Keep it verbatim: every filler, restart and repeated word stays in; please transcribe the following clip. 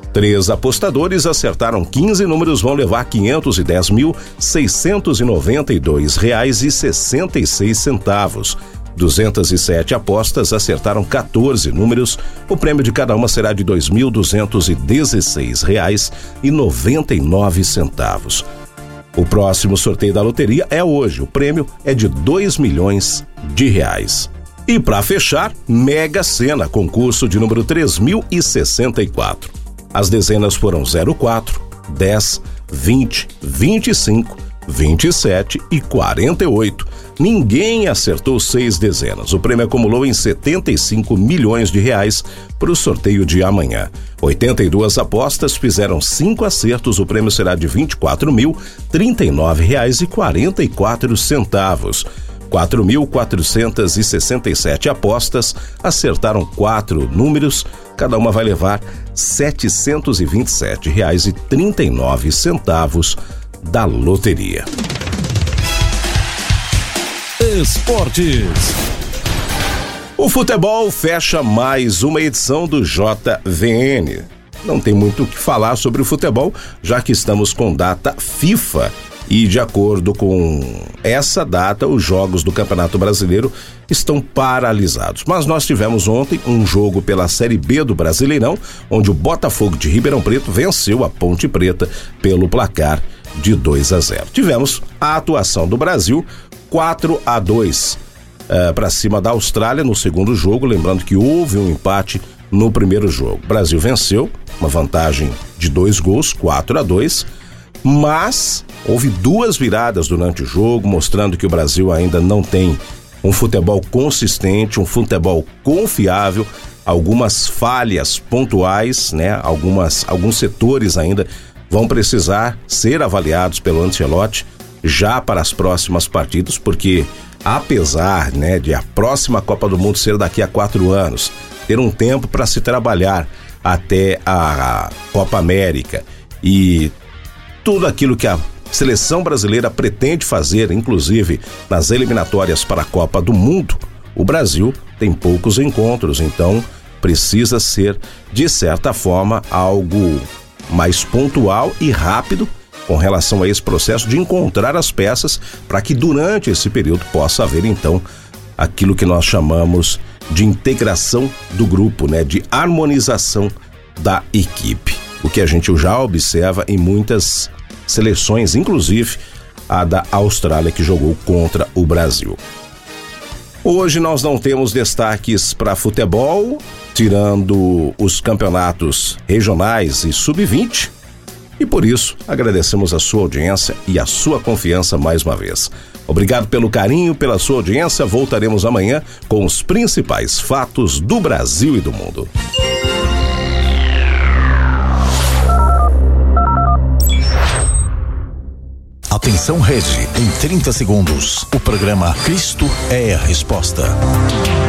Três apostadores acertaram quinze números, vão levar quinhentos e dez mil, seiscentos e noventa e dois reais e sessenta e seis centavos. duzentas e sete apostas acertaram quatorze números. O prêmio de cada uma será de dois mil duzentos e dezesseis reais e noventa e nove centavos. O próximo sorteio da loteria é hoje. O prêmio é de dois milhões de reais. E para fechar, Mega Sena, concurso de número três mil e sessenta e quatro. As dezenas foram zero quatro, dez, vinte, vinte e cinco, vinte e sete e quarenta e oito. Ninguém acertou seis dezenas. O prêmio acumulou em setenta e cinco milhões de reais para o sorteio de amanhã. oitenta e duas apostas fizeram cinco acertos. O prêmio será de vinte e quatro mil, trinta e nove reais e quarenta e quatro centavos. quatro mil quatrocentas e sessenta e sete apostas acertaram quatro números. Cada uma vai levar setecentos e vinte e sete reais e trinta e nove centavos da loteria. Esportes. O futebol fecha mais uma edição do J V N. Não tem muito o que falar sobre o futebol, já que estamos com data FIFA e, de acordo com essa data, os jogos do Campeonato Brasileiro estão paralisados. Mas nós tivemos ontem um jogo pela Série B do Brasileirão, onde o Botafogo de Ribeirão Preto venceu a Ponte Preta pelo placar de dois a zero. Tivemos a atuação do Brasil, quatro a dois uh, para cima da Austrália no segundo jogo, lembrando que houve um empate no primeiro jogo. O Brasil venceu, uma vantagem de dois gols, quatro a dois, mas houve duas viradas durante o jogo, mostrando que o Brasil ainda não tem um futebol consistente, um futebol confiável, algumas falhas pontuais, né? Algumas, alguns setores ainda vão precisar ser avaliados pelo Ancelotti já para as próximas partidas, porque apesar, né, de a próxima Copa do Mundo ser daqui a quatro anos, ter um tempo para se trabalhar até a Copa América e tudo aquilo que a seleção brasileira pretende fazer, inclusive nas eliminatórias para a Copa do Mundo, o Brasil tem poucos encontros, então precisa ser, de certa forma, algo mais pontual e rápido com relação a esse processo de encontrar as peças para que durante esse período possa haver, então, aquilo que nós chamamos de integração do grupo, né, de harmonização da equipe, o que a gente já observa em muitas seleções, inclusive a da Austrália, que jogou contra o Brasil. Hoje nós não temos destaques para futebol, tirando os campeonatos regionais e sub vinte, e por isso agradecemos a sua audiência e a sua confiança mais uma vez. Obrigado pelo carinho, pela sua audiência. Voltaremos amanhã com os principais fatos do Brasil e do mundo. Atenção, rede, em trinta segundos, o programa Cristo é a Resposta.